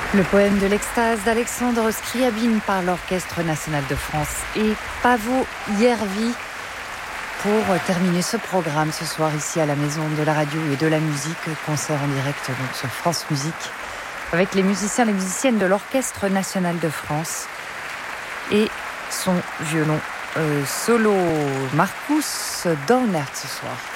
Le poème de l'extase d'Alexandre Scriabine par l'Orchestre national de France et Paavo Järvi pour terminer ce programme ce soir ici à la Maison de la Radio et de la Musique, concert en direct donc sur France Musique avec les musiciens et les musiciennes de l'Orchestre national de France et son violon solo Marcus Dohnert ce soir.